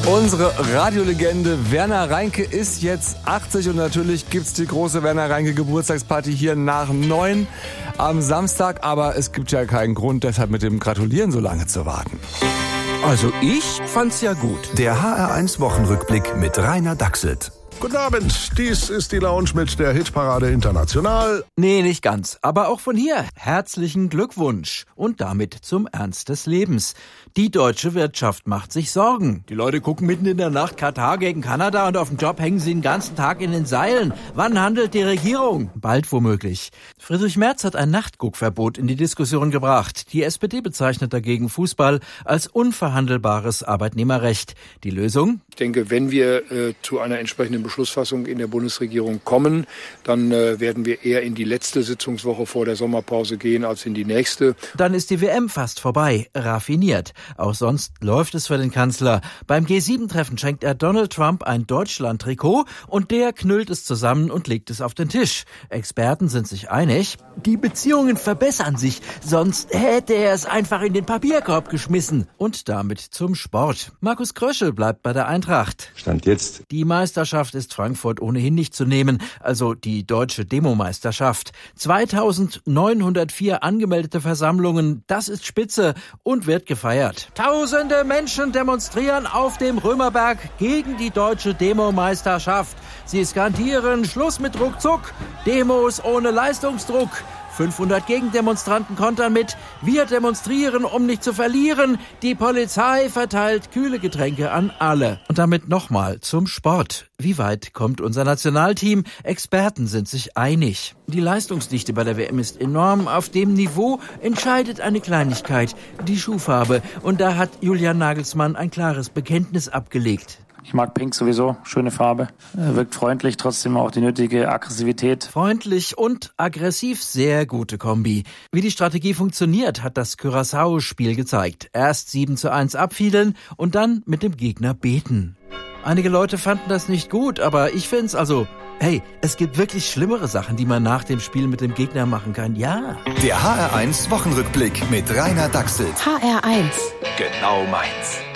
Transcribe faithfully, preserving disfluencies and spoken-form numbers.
Unsere Radiolegende Werner Reinke ist jetzt achtzig und natürlich gibt's die große Werner Reinke Geburtstagsparty hier nach neun am Samstag. Aber es gibt ja keinen Grund, deshalb mit dem Gratulieren so lange zu warten. Also ich fand's ja gut. Der H R eins Wochenrückblick mit Rainer Dachselt. Guten Abend, dies ist die Lounge mit der Hitparade International. Nee, nicht ganz, aber auch von hier. Herzlichen Glückwunsch und damit zum Ernst des Lebens. Die deutsche Wirtschaft macht sich Sorgen. Die Leute gucken mitten in der Nacht Katar gegen Kanada und auf dem Job hängen sie den ganzen Tag in den Seilen. Wann handelt die Regierung? Bald womöglich. Friedrich Merz hat ein Nachtguckverbot in die Diskussion gebracht. Die S P D bezeichnet dagegen Fußball als unverhandelbares Arbeitnehmerrecht. Die Lösung? Ich denke, wenn wir äh, zu einer entsprechenden Beschlussfassung in der Bundesregierung kommen, dann äh, werden wir eher in die letzte Sitzungswoche vor der Sommerpause gehen als in die nächste. Dann ist die W M fast vorbei. Raffiniert. Auch sonst läuft es für den Kanzler. Beim G sieben Treffen schenkt er Donald Trump ein Deutschland-Trikot und der knüllt es zusammen und legt es auf den Tisch. Experten sind sich einig, die Beziehungen verbessern sich, sonst hätte er es einfach in den Papierkorb geschmissen. Und damit zum Sport. Markus Kröschel bleibt bei der Eintracht. Stand jetzt. Die Meisterschaft ist Frankfurt ohnehin nicht zu nehmen, also die deutsche Demomeisterschaft. zweitausendneunhundertvier angemeldete Versammlungen, das ist spitze und wird gefeiert. Tausende Menschen demonstrieren auf dem Römerberg gegen die deutsche Demomeisterschaft. Sie skandieren Schluss mit Ruckzuck, Demos ohne Leistungsdruck. fünfhundert Gegendemonstranten kontern mit: Wir demonstrieren, um nicht zu verlieren. Die Polizei verteilt kühle Getränke an alle. Und damit nochmal zum Sport. Wie weit kommt unser Nationalteam? Experten sind sich einig. Die Leistungsdichte bei der W M ist enorm. Auf dem Niveau entscheidet eine Kleinigkeit, die Schuhfarbe. Und da hat Julian Nagelsmann ein klares Bekenntnis abgelegt. Ich mag Pink sowieso, schöne Farbe. Wirkt freundlich, trotzdem auch die nötige Aggressivität. Freundlich und aggressiv, sehr gute Kombi. Wie die Strategie funktioniert, hat das Curaçao-Spiel gezeigt. Erst sieben zu eins abfiedeln und dann mit dem Gegner beten. Einige Leute fanden das nicht gut, aber ich find's also, hey, es gibt wirklich schlimmere Sachen, die man nach dem Spiel mit dem Gegner machen kann, ja. Der H R eins Wochenrückblick mit Rainer Dachselt. H R eins. Genau meins.